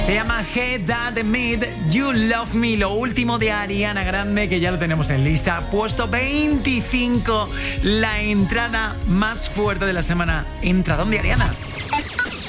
Se llama Head That Mid You Love Me, lo último de Ariana Grande, que ya lo tenemos en lista. Puesto 25, la entrada más fuerte de la semana. ¿Entradón de Ariana?